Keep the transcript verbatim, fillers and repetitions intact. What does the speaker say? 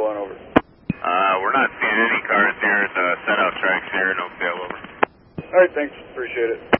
one, over. Uh, we're not seeing any cars here at the set-out tracks here, no fail, over. All right, thanks. Appreciate it.